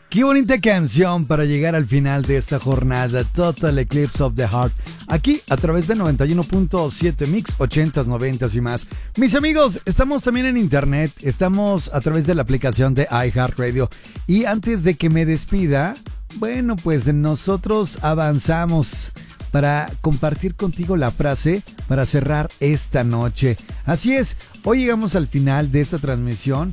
Qué bonita canción para llegar al final de esta jornada, Total Eclipse of the Heart, aquí a través de 91.7 Mix, 80s, 90s y más. Mis amigos, estamos también en internet, estamos a través de la aplicación de iHeartRadio. Y antes de que me despida, bueno, pues nosotros avanzamos para compartir contigo la frase para cerrar esta noche. Así es, hoy llegamos al final de esta transmisión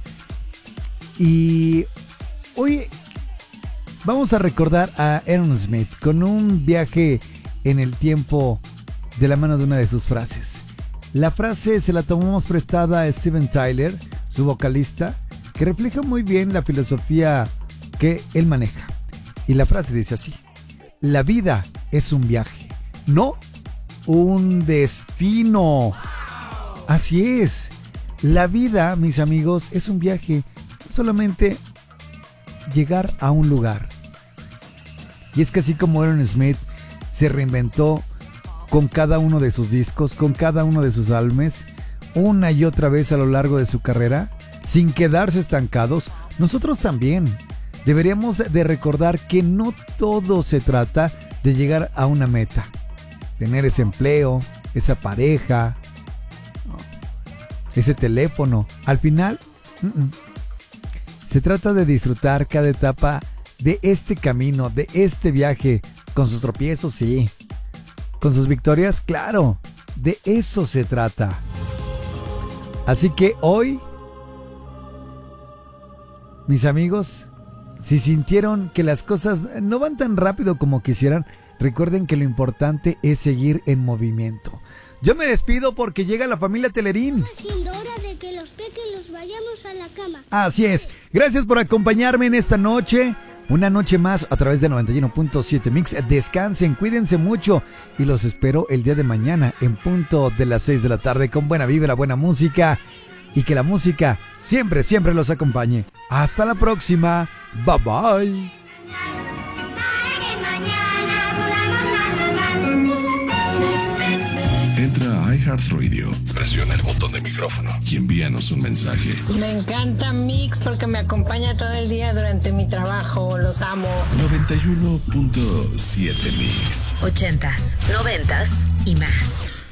y hoy vamos a recordar a Aerosmith con un viaje en el tiempo de la mano de una de sus frases. La frase se la tomamos prestada a Steven Tyler, su vocalista, que refleja muy bien la filosofía que él maneja. Y la frase dice así: la vida es un viaje, no un destino. Así es, la vida, mis amigos, es un viaje, no solamente llegar a un lugar. Y es que así como Aerosmith se reinventó con cada uno de sus discos, con cada uno de sus álbumes, una y otra vez a lo largo de su carrera, sin quedarse estancados, nosotros también deberíamos de recordar que no todo se trata de llegar a una meta, tener ese empleo, esa pareja, ese teléfono. Al final, se trata de disfrutar cada etapa de este camino, de este viaje, con sus tropiezos, sí, con sus victorias, claro, de eso se trata. Así que hoy, mis amigos, si sintieron que las cosas no van tan rápido como quisieran, recuerden que lo importante es seguir en movimiento. Yo me despido porque llega la familia Telerín. Siendo hora de que los pequeños vayamos a la cama. Así es. Gracias por acompañarme en esta noche. Una noche más a través de 91.7 Mix. Descansen, cuídense mucho y los espero el día de mañana en punto de las 6 de la tarde con buena vibra, buena música y que la música siempre, siempre los acompañe. Hasta la próxima. Bye bye. Entra a iHeartRadio, presiona el botón de micrófono y envíanos un mensaje. Me encanta Mix porque me acompaña todo el día durante mi trabajo. Los amo. 91.7 Mix. 80s, 90s y más.